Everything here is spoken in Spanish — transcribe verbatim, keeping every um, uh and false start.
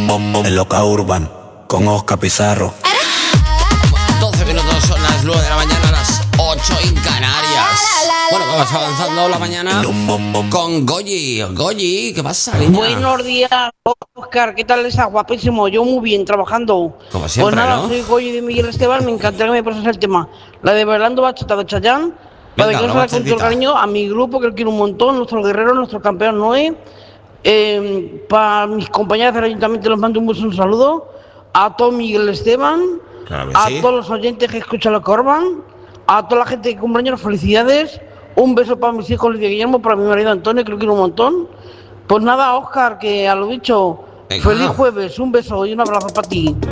En Loca Urban, con Oscar Pizarro. doce minutos, son las nueve de la mañana, las ocho en Canarias. Bueno, vamos avanzando la mañana con Goyi. Goyi, ¿qué pasa, niña? Buenos días, Oscar, ¿qué tal estás? Guapísimo, yo muy bien, trabajando. Como siempre, Pues nada, ¿no? soy Goyi de Miguel Esteban, me encantaría que me pases el tema. La de Bailando Bachata de Chayanne, la Venga, de la Cláusula con todo el bachatita. cariño, a mi grupo, que lo quiero un montón, nuestro guerrero, nuestro campeón Noé. Eh, para mis compañeras del ayuntamiento les mando un beso, un saludo. A todo Miguel Esteban, Claro que a sí. todos los oyentes que escuchan la Corban, a toda la gente que cumpleaños, felicidades. Un beso para mis hijos Lidia Guillermo, para mi marido Antonio, que lo quiero un montón. Pues nada, Oscar, que a lo dicho, Venga. feliz jueves, un beso y un abrazo para ti.